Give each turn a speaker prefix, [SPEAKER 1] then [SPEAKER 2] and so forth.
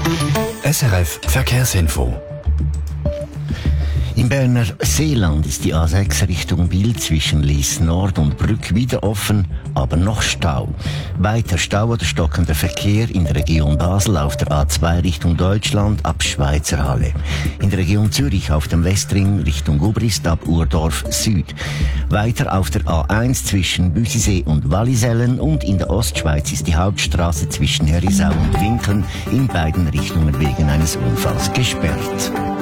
[SPEAKER 1] SRF Verkehrsinfo.
[SPEAKER 2] Im Berner Seeland ist die A6 Richtung Biel zwischen Lies Nord und Brück wieder offen, aber noch Stau. Weiter Stau oder stockender Verkehr in der Region Basel auf der A2 Richtung Deutschland ab Schweizer Halle. In der Region Zürich auf dem Westring Richtung Gubrist ab Urdorf Süd. Weiter auf der A1 zwischen Büsisee und Wallisellen und in der Ostschweiz ist die Hauptstraße zwischen Herisau und Winkeln in beiden Richtungen wegen eines Unfalls gesperrt.